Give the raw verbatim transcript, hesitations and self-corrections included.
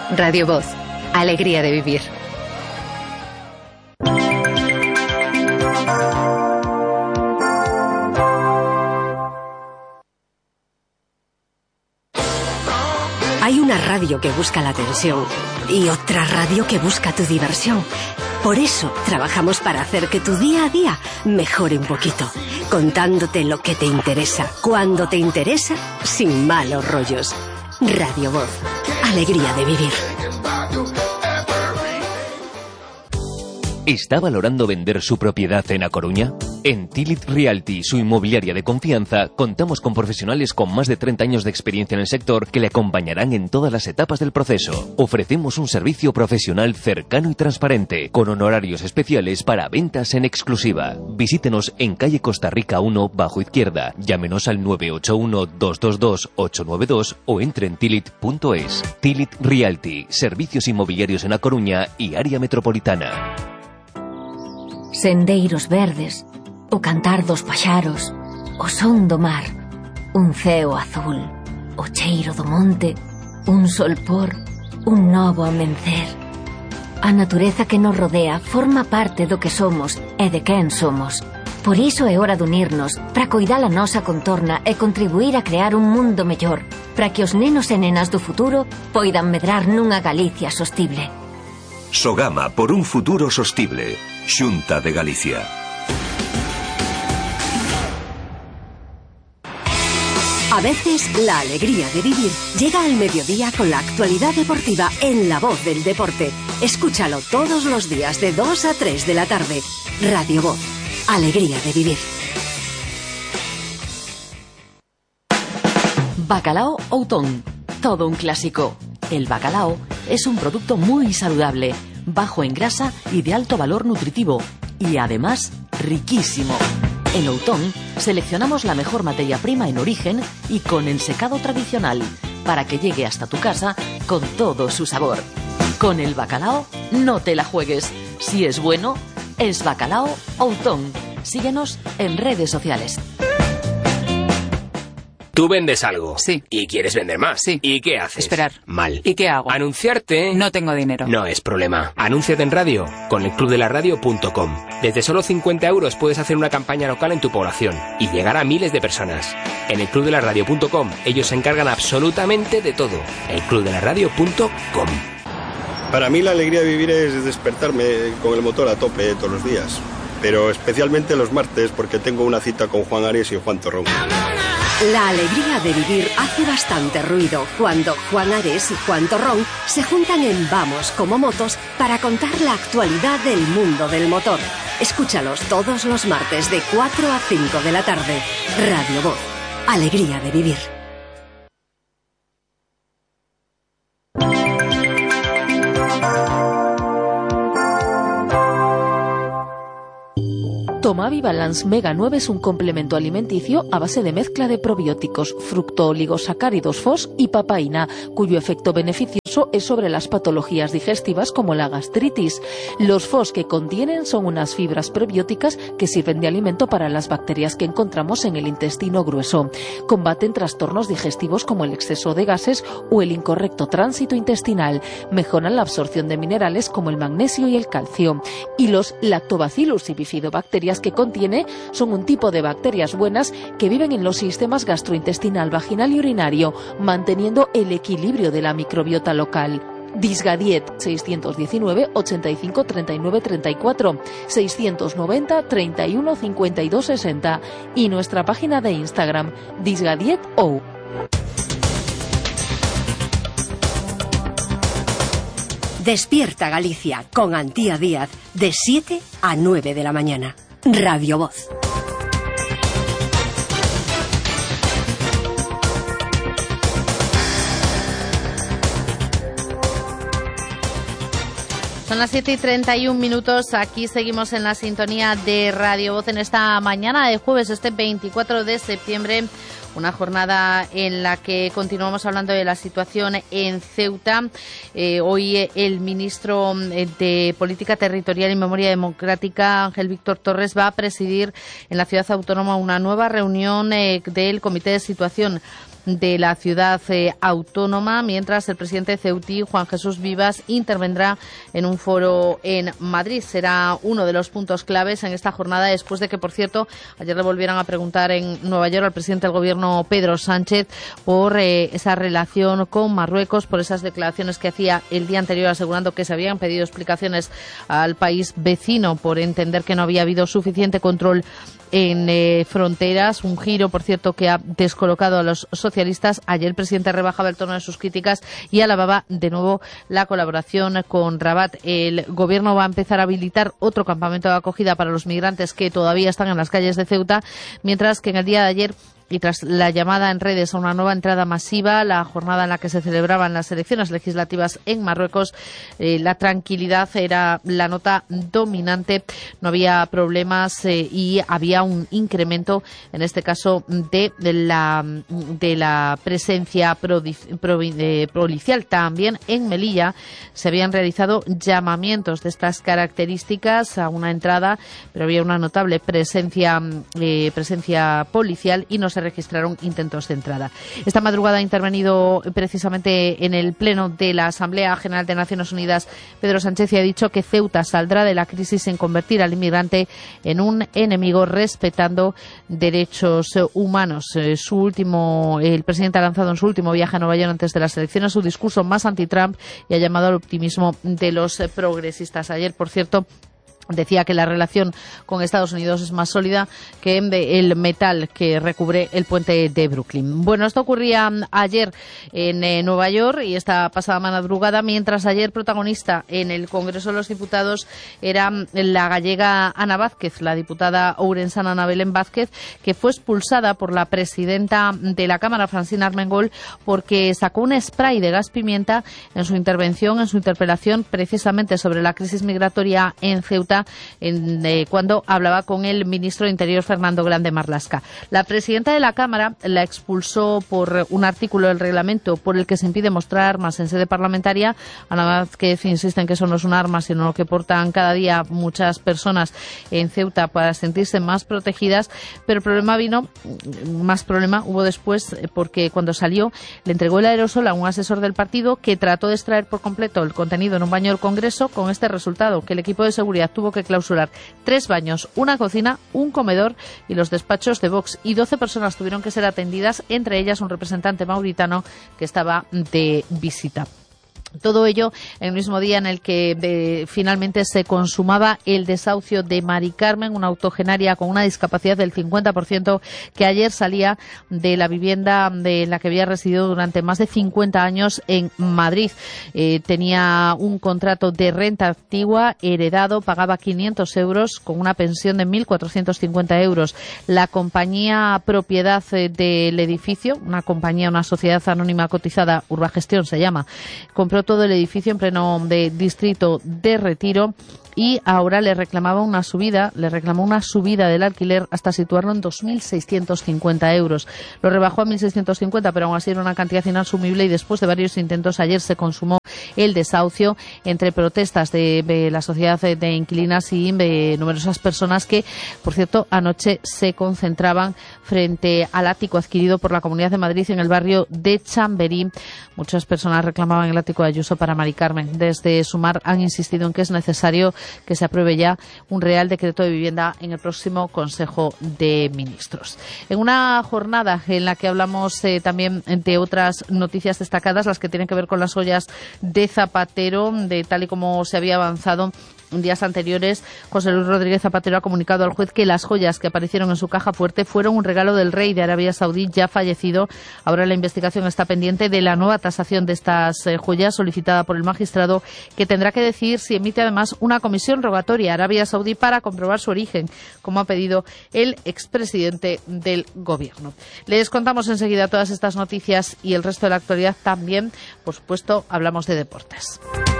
Radio Voz, alegría de vivir. Hay una radio que busca la atención y otra radio que busca tu diversión. Por eso trabajamos para hacer que tu día a día mejore un poquito, contándote lo que te interesa, cuando te interesa, sin malos rollos. Radio Voz, alegría de vivir. ¿Está valorando vender su propiedad en A Coruña? En Tilit Realty, su inmobiliaria de confianza, contamos con profesionales con más de treinta años de experiencia en el sector que le acompañarán en todas las etapas del proceso. Ofrecemos un servicio profesional cercano y transparente, con honorarios especiales para ventas en exclusiva. Visítenos en calle Costa Rica uno, bajo izquierda. Llámenos al nueve ocho uno, dos dos dos, ocho nueve dos o entre en tilit punto es. Tilit Realty, servicios inmobiliarios en A Coruña y área metropolitana. Sendeiros verdes, o cantar dos paxaros, o son do mar, un ceo azul, o cheiro do monte, un solpor, un novo amencer. A natureza que nos rodea forma parte do que somos e de quen somos. Por iso é hora de unirnos para coidar a nosa contorna e contribuir a crear un mundo mellor, para que os nenos e nenas do futuro poidan medrar nunha Galicia sostible. Sogama por un futuro sostible. Xunta de Galicia. A veces la alegría de vivir llega al mediodía con la actualidad deportiva en La Voz del Deporte. Escúchalo todos los días de dos a tres de la tarde. Radio Voz, alegría de vivir. Bacalao Outón, todo un clásico. El bacalao es un producto muy saludable, bajo en grasa y de alto valor nutritivo, y además riquísimo. En Outón seleccionamos la mejor materia prima en origen y con ensecado tradicional, para que llegue hasta tu casa con todo su sabor. Con el bacalao no te la juegues. Si es bueno, es Bacalao Outón. Síguenos en redes sociales. Tú vendes algo. Sí. Y quieres vender más. Sí. ¿Y qué haces? Esperar. Mal. ¿Y qué hago? Anunciarte. No tengo dinero. No es problema. Anúnciate en radio con el club de la radio punto com. Desde solo cincuenta euros puedes hacer una campaña local en tu población y llegar a miles de personas. En el club de la radio punto com ellos se encargan absolutamente de todo. el club de la radio punto com. Para mí la alegría de vivir es despertarme con el motor a tope todos los días. Pero especialmente los martes porque tengo una cita con Juan Ares y Juan Torrón. La alegría de vivir hace bastante ruido cuando Juan Ares y Juan Torrón se juntan en Vamos como Motos para contar la actualidad del mundo del motor. Escúchalos todos los martes de cuatro a cinco de la tarde. Radio Voz, alegría de vivir. Tomavi Balance Mega nueve es un complemento alimenticio a base de mezcla de probióticos, fructooligosacáridos F O S y papaína, cuyo efecto beneficioso es sobre las patologías digestivas como la gastritis. Los F O S que contienen son unas fibras prebióticas que sirven de alimento para las bacterias que encontramos en el intestino grueso. Combaten trastornos digestivos como el exceso de gases o el incorrecto tránsito intestinal. Mejoran la absorción de minerales como el magnesio y el calcio. Y los Lactobacillus y bifidobacterias que contiene son un tipo de bacterias buenas que viven en los sistemas gastrointestinal, vaginal y urinario, manteniendo el equilibrio de la microbiota local. Disgadiet seiscientos diecinueve, ochenta y cinco, treinta y nueve, treinta y cuatro, seiscientos noventa, treinta y uno, cincuenta y dos, sesenta y nuestra página de Instagram disgadietou. Despierta Galicia con Antía Díaz de siete a nueve de la mañana. Radio Voz. Son las siete y treinta y un minutos, aquí seguimos en la sintonía de Radio Voz en esta mañana de jueves, este veinticuatro de septiembre, una jornada en la que continuamos hablando de la situación en Ceuta. Eh, hoy el ministro de Política Territorial y Memoria Democrática, Ángel Víctor Torres, va a presidir en la ciudad autónoma una nueva reunión eh, del Comité de Situación de la ciudad eh, autónoma, mientras el presidente ceutí, Juan Jesús Vivas, intervendrá en un foro en Madrid. Será uno de los puntos claves en esta jornada, después de que, por cierto, ayer le volvieran a preguntar en Nueva York al presidente del gobierno, Pedro Sánchez, por eh, esa relación con Marruecos, por esas declaraciones que hacía el día anterior asegurando que se habían pedido explicaciones al país vecino por entender que no había habido suficiente control en eh, fronteras. Un giro, por cierto, que ha descolocado a los socialistas. Ayer el presidente rebajaba el tono de sus críticas y alababa de nuevo la colaboración con Rabat. El gobierno va a empezar a habilitar otro campamento de acogida para los migrantes que todavía están en las calles de Ceuta, mientras que en el día de ayer, y tras la llamada en redes a una nueva entrada masiva, la jornada en la que se celebraban las elecciones legislativas en Marruecos, eh, la tranquilidad era la nota dominante. No había problemas eh, y había un incremento, en este caso, de, de, la, de la presencia prodi, provi, de, policial. También en Melilla se habían realizado llamamientos de estas características a una entrada, pero había una notable presencia, eh, presencia policial y no se registraron intentos de entrada. Esta madrugada ha intervenido precisamente en el pleno de la Asamblea General de Naciones Unidas Pedro Sánchez y ha dicho que Ceuta saldrá de la crisis sin convertir al inmigrante en un enemigo, respetando derechos humanos. Su último, el presidente ha lanzado en su último viaje a Nueva York antes de las elecciones su discurso más anti-Trump y ha llamado al optimismo de los progresistas. Ayer, por cierto, decía que la relación con Estados Unidos es más sólida que el metal que recubre el puente de Brooklyn. Bueno, esto ocurría ayer en eh, Nueva York y esta pasada madrugada, mientras ayer protagonista en el Congreso de los Diputados era la gallega Ana Vázquez, la diputada ourensana Ana Belén Vázquez, que fue expulsada por la presidenta de la Cámara, Francina Armengol, porque sacó un spray de gas pimienta en su intervención, en su interpelación, precisamente sobre la crisis migratoria en Ceuta, En, eh, cuando hablaba con el ministro de Interior, Fernando Grande Marlaska. La presidenta de la Cámara la expulsó por un artículo del reglamento por el que se impide mostrar armas en sede parlamentaria. Ana Vázquez insiste en que eso no es un arma, sino lo que portan cada día muchas personas en Ceuta para sentirse más protegidas. Pero el problema vino, más problema hubo después, porque cuando salió le entregó el aerosol a un asesor del partido que trató de extraer por completo el contenido en un baño del Congreso, con este resultado, que el equipo de seguridad tuvo que clausurar tres baños, una cocina, un comedor y los despachos de Vox, y doce personas tuvieron que ser atendidas, entre ellas un representante mauritano que estaba de visita. Todo ello en el mismo día en el que de, finalmente se consumaba el desahucio de Mari Carmen, una octogenaria con una discapacidad del cincuenta por ciento que ayer salía de la vivienda de la que había residido durante más de cincuenta años en Madrid. Eh, tenía un contrato de renta antigua heredado, pagaba quinientos euros con una pensión de mil cuatrocientos cincuenta euros. La compañía propiedad del edificio, una compañía, una sociedad anónima cotizada, Urbagestión se llama, compró todo el edificio en pleno de distrito de Retiro y ahora le reclamaba una subida, le reclamó una subida del alquiler hasta situarlo en dos mil seiscientos cincuenta euros. Lo rebajó a mil seiscientos cincuenta, pero aún así era una cantidad inasumible, y después de varios intentos ayer se consumó el desahucio entre protestas de, de la sociedad de, de inquilinas y de numerosas personas que, por cierto, anoche se concentraban frente al ático adquirido por la Comunidad de Madrid en el barrio de Chamberí. Muchas personas reclamaban el ático de Ayuso para Mari Carmen. Desde Sumar han insistido en que es necesario que se apruebe ya un Real Decreto de Vivienda en el próximo Consejo de Ministros. En una jornada en la que hablamos eh, también de otras noticias destacadas, las que tienen que ver con las joyas de Zapatero, de tal y como se había avanzado en días anteriores, José Luis Rodríguez Zapatero ha comunicado al juez que las joyas que aparecieron en su caja fuerte fueron un regalo del rey de Arabia Saudí ya fallecido. Ahora la investigación está pendiente de la nueva tasación de estas eh, joyas solicitada por el magistrado, que tendrá que decidir si emite además una comisión rogatoria a Arabia Saudí para comprobar su origen, como ha pedido el expresidente del gobierno. Les contamos enseguida todas estas noticias y el resto de la actualidad también. Por supuesto, hablamos de deportes.